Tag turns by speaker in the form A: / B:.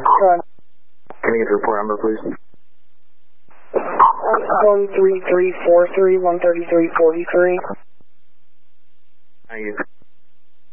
A: Can I get the report number, please?
B: 13343, 13343.
A: Thank you.